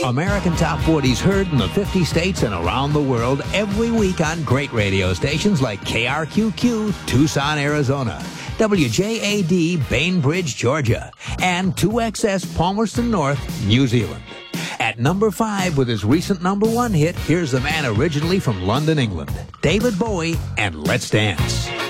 American Top 40s heard in the 50 states and around the world every week on great radio stations like KRQQ, Tucson, Arizona, WJAD, Bainbridge, Georgia, and 2XS, Palmerston North, New Zealand. At number 5 with his recent number 1 hit, here's the man originally from London, England, David Bowie, and Let's Dance.